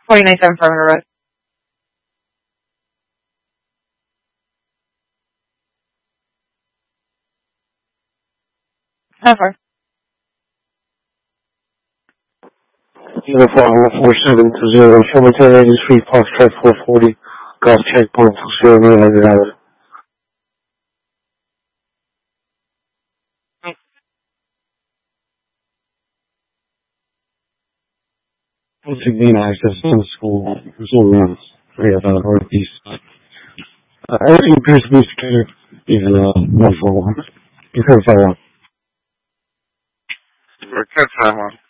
49.7 Perimeter Road. How far? Uniform 4720, Filmington 80 Street, Foxtrot 440, Golf Checkpoint, 0900 hours. What's the main access to the school? Zoom runs. We have northeast. Everything appears to be secure, even 141. You can follow up. We're 10-1.